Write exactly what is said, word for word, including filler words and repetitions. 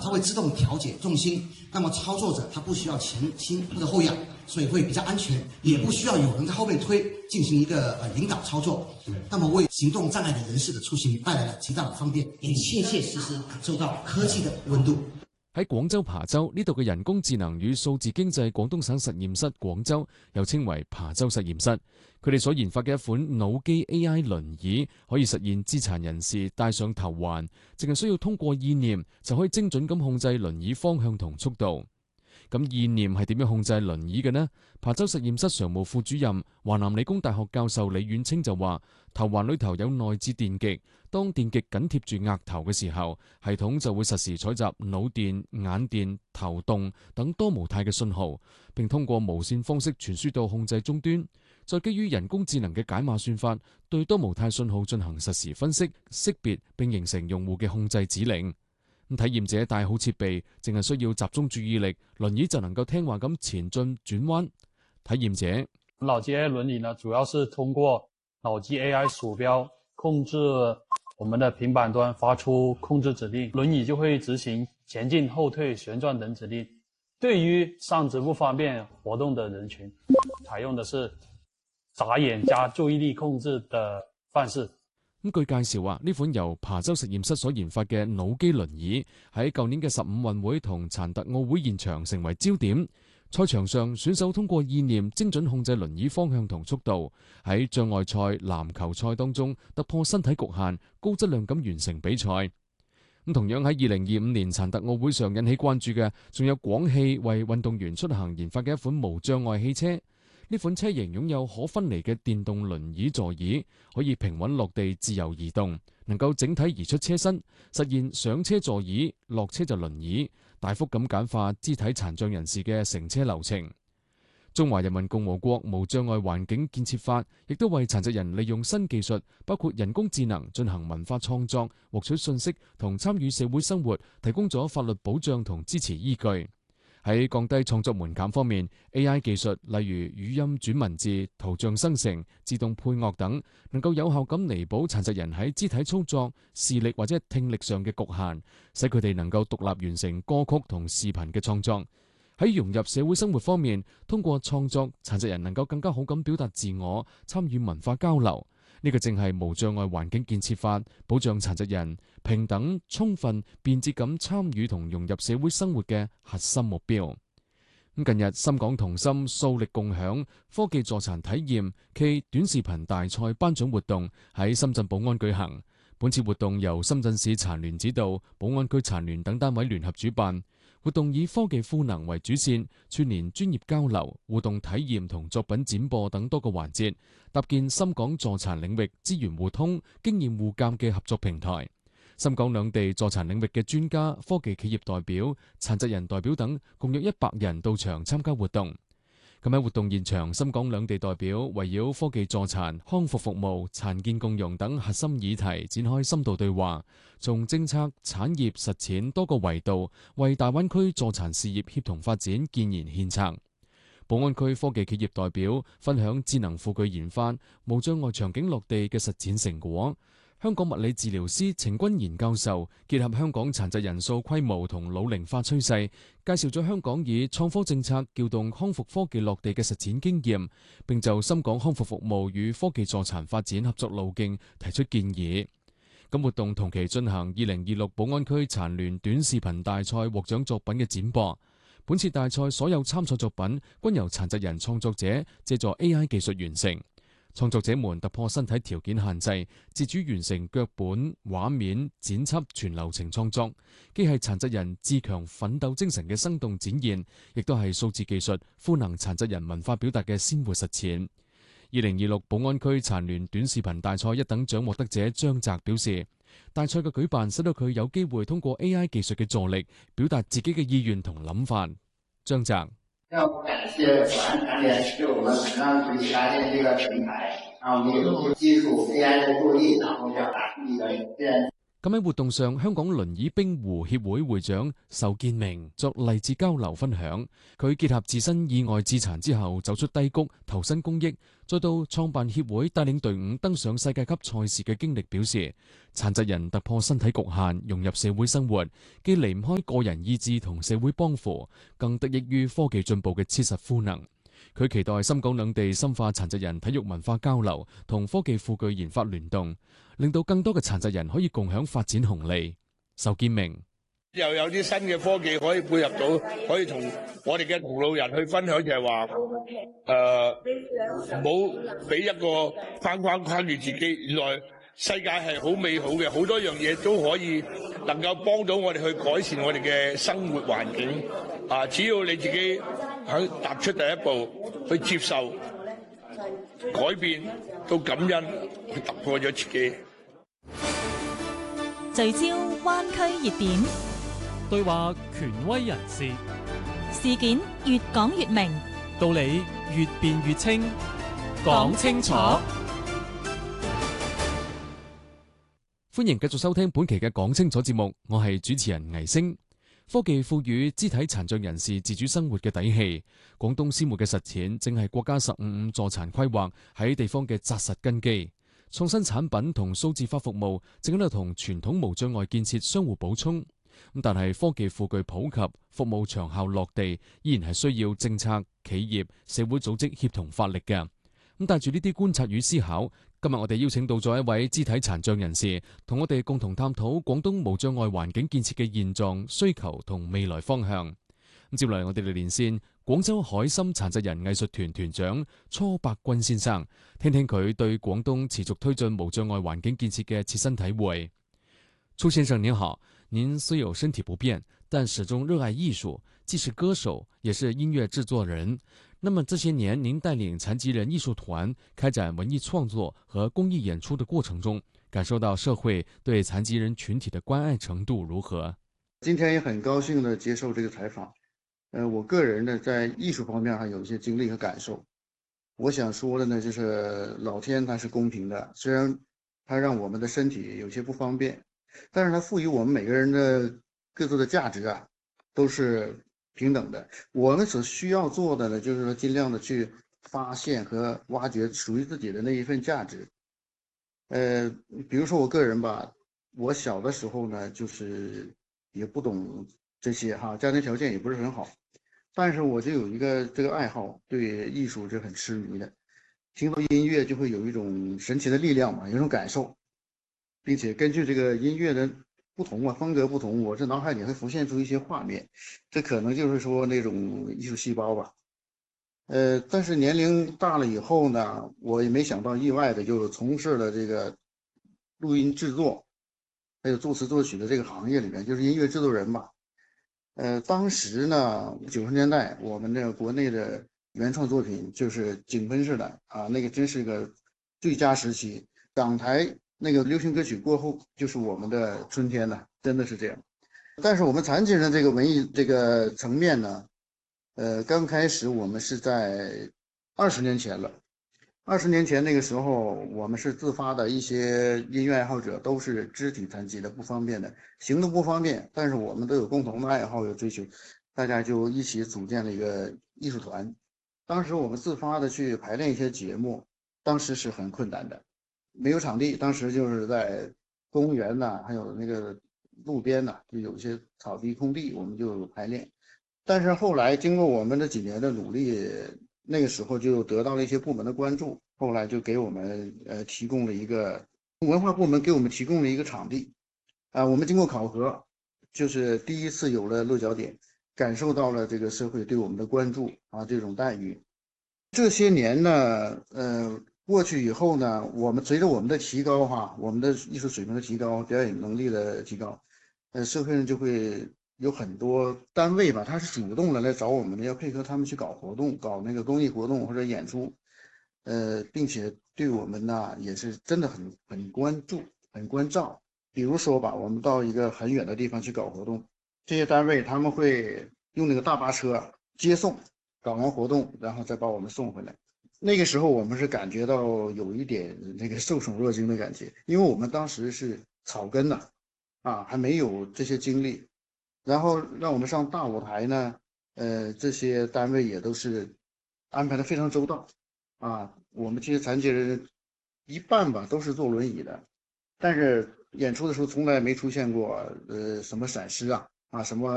它會自動調節重心，那麼操作者他不需要前傾或者後仰，所以會比較安全，也不需要有人在後面推進行一個呃引導操作，那麼為行動障礙的人士的出行帶來了極大的方便，也切切實實感受到科技的溫度。 喺廣州琶洲呢度嘅人工智能與數字經濟廣東省實驗室廣州，又稱為琶洲實驗室，佢哋所研發嘅一款腦機 A I 輪椅，可以實現肢殘人士戴上頭環，淨係需要通過意念就可以精準咁控制輪椅方向同速度。咁意念係點樣控制輪椅嘅呢？琶洲實驗室常務副主任、華南理工大學教授李遠清就話：頭環裏頭有內置電極，當電極緊貼住額頭嘅時候，系統就會實時採集腦電、眼電、頭動等多模態嘅信號，並通過無線方式傳輸到控制終端，再基於人工智能嘅解碼算法，對多模態信號進行實時分析、識別，並形成用戶嘅控制指令。體驗者帶好設備，淨係需要集中注意力，輪椅就能夠聽話咁前進轉彎。體驗者腦機 A I 輪椅呢，主要是通過腦機 A I 鼠標控制我們的平板端發出控制指令，輪椅就會執行前進、後退、旋轉等指令。對於上肢不方便活動的人群，採用的是眨眼加注意力控制的方式。 咁據介紹話，呢款由琶洲實驗室所研發嘅腦機輪椅喺舊年嘅十五運會同殘特奧會現場成為焦點。賽場上，選手通過意念精準控制輪椅方向同速度，喺障礙賽、籃球賽當中突破身體局限，高質量咁完成比賽。咁同樣喺二零二五年殘特奧會上引起關注嘅，仲有廣汽為運動員出行研發嘅一款無障礙汽車。呢款車型擁有可分離嘅電動輪椅座椅，可以平穩落地自由移動，能夠整體移出車身，實現上車座椅，落車就輪椅，大幅咁簡化肢體殘障人士嘅乘車流程。中華人民共和國無障礙環境建設法亦都為殘疾人利用新技術，包括人工智能進行文化創作、獲取信息同參與社會生活，提供咗法律保障同支持依據。喺降低創作門檻方面 ，A I 技術例如語音轉文字、圖像生成、自動配樂等，能夠有效咁彌補殘疾人喺肢體操作、視力或者聽力上嘅局限，使佢哋能夠獨立完成歌曲同視頻嘅創作。喺融入社會生活方面，通過創作，殘疾人能夠更加好咁表達自我，參與文化交流。呢個正係無障礙環境建設法保障殘疾人平等、充分、便捷咁參與同融入社會生活嘅核心目標。咁近日，深港同心數力共享科技助殘體驗暨短視頻大賽頒獎活動喺深圳寶安舉行。本次活動由深圳市殘聯指導，寶安區殘聯等單位聯合主辦。活動以科技賦能為主線，串聯專業交流、互動體驗同作品展播等多個環節，搭建深港助殘領域資源互通、經驗互鑑嘅合作平台。深港兩地助殘領域嘅專家、科技企業代表、殘疾人代表等，共約一百人到場參加活動。咁喺活動現場，深港兩地代表圍繞科技助殘、康復服務、殘健共融等核心議題展開深度對話，從政策、產業、實踐多個維度，為大灣區助殘事業協同發展建言獻策。寶安區科技企業代表分享智能輔具研發、無障礙場景落地嘅實踐成果。香港物理治療師程君賢教授結合香港殘疾人數規模同老齡化趨勢，介紹咗香港以創科政策撬動康復科技落地嘅實踐經驗，並就深港康復服務與科技助殘發展合作路徑提出建議。咁活動同期進行二零二六寶安區殘聯短視頻大賽獲獎作品嘅展播。本次大賽所有參賽作品均由殘疾人創作者借助 A I 技術完成。創作者們突破身體條件限制，自主完成腳本、畫面、剪輯全流程創作，既係殘疾人自強奮鬥精神嘅生動展現，亦都係數字技術賦能殘疾人文化表達嘅鮮活實踐。二零二六寶安區殘聯短視頻大賽一等獎獲得者張澤表示，大賽嘅舉辦使到佢有機會通過 A I 技術嘅助力，表達自己嘅意願同諗法。張澤。 要感謝寶安殘聯對我們很讓學習搭建這個平台，讓我們有技術 A I 的助力，然後表達自己的意見。 咁喺活動上，香港輪椅冰壺協會會長仇建明作勵志交流分享，佢結合自身意外致殘之後走出低谷，投身公益，再到創辦協會帶領隊伍登上世界級賽事嘅經歷，表示殘疾人突破身體局限，融入社會生活，既離唔開個人意志同社會幫扶，更得益於科技進步嘅切實賦能。佢期待深港兩地深化殘疾人體育文化交流同科技輔具研發聯動，令到更多嘅殘疾人可以共享發展紅利。仇建明又有啲新嘅科技可以配合到，可以同我哋嘅同路人去分享，就係話誒，唔好俾一個框框框住自己。原來世界係好美好嘅，好多樣嘢都可以能夠幫到我哋去改善我哋嘅生活環境。啊，只要你自己肯踏出第一步，去接受改變，到感恩，去突破咗自己。 聚焦灣區熱點， 對話權威人士， 事件越講越明， 道理越辯越清，講清楚。 歡迎繼續收聽本期嘅講清楚節目，我係主持人倪星。科技賦予肢體殘障人士自主生活嘅底氣，廣東師妹嘅實踐正係國家十五五助殘規劃喺地方嘅紮實根基。創新產品同數字化服務正喺度同傳統無障礙建設相互補充。咁但係科技輔具普及、服務長效落地，依然係需要政策、企業、社會組織協同發力嘅。咁帶住呢啲觀察與思考，今日我哋邀請到咗一位肢體殘障人士，同我哋共同探討廣東無障礙環境建設嘅現狀、需求同未來方向。咁接落嚟我哋嚟連線廣州海心殘疾人藝術團團長初伯鈞先生，聽聽佢對廣東持續推進無障礙環境建設嘅切身體會。初先生您好，您雖有身體不便，但始終熱愛藝術，既是歌手，也是音樂製作人。那麼這些年，您帶領殘疾人藝術團開展文藝創作和公益演出的過程中，感受到社會對殘疾人群體的關愛程度如何？ 今天也很高興的接受這個採訪。呃，我個人呢，在藝術方面還有一些經歷和感受。我想說的呢，就是老天他是公平的，雖然他讓我們的身體有些不方便，但是他賦予我們每個人的各自的價值啊，都是平等的。我們所需要做的呢，就是說盡量的去發現和挖掘屬於自己的那一份價值。呃，比如說我個人吧，我小的時候呢，就是也不懂這些哈，家庭條件也不是很好，但是我就有一個這個愛好，對藝術是很痴迷的。聽到音樂就會有一種神奇的力量嘛，有一種感受，並且根據這個音樂的不同啊，風格不同，我這腦海裡會浮現出一些畫面，這可能就是說那種藝術細胞吧。呃，但是年齡大了以後呢，我也沒想到意外的就從事了這個錄音製作，還有作詞作曲的這個行業裡面，就是音樂製作人吧。呃，當時呢，九十年代我們這個國內的原創作品就是井噴式的啊，那個真是個最佳時期。港台那個流行歌曲過後，就是我們的春天了，真的是這樣。但是我們殘疾人的這個文藝這個層面呢，呃，剛開始我們是在二十年前了。二十年前那個時候，我們是自發的一些音樂愛好者，都是肢體殘疾的，不方便的，行動不方便，但是我們都有共同的愛好，有追求，大家就一起組建了一個藝術團。當時我們自發的去排練一些節目，當時是很困難的，沒有場地，當時就是在公園吶，還有那個路邊吶，就有些草地空地，我們就排練。但是後來經過我們這幾年的努力，那個時候就得到了一些部門的關注，後來就給我們呃提供了一個文化部門給我們提供了一個場地，啊，我們經過考核，就是第一次有了落腳點，感受到了這個社會對我們的關注啊，這種待遇。這些年呢，呃，過去以後呢，我們隨着我們的提高哈，我們的藝術水平的提高，表演能力的提高，呃，社會上就會有很多單位吧，他是主動的來找我們的，要配合他們去搞活動，搞那個公益活動或者演出，呃，並且對我們呢也是真的很很關注、很關照。比如說吧，我們到一個很遠的地方去搞活動，這些單位他們會用那個大巴車接送，搞完活動然後再把我們送回來。那個時候我們是感覺到有一點那個受寵若驚的感覺，因為我們當時是草根吶、啊。 啊，还没有这些经历，然后让我们上大舞台呢，呃，这些单位也都是安排的非常周到啊。我们这些残疾人一半吧都是坐轮椅的，但是演出的时候从来没出现过呃什么闪失啊啊什么。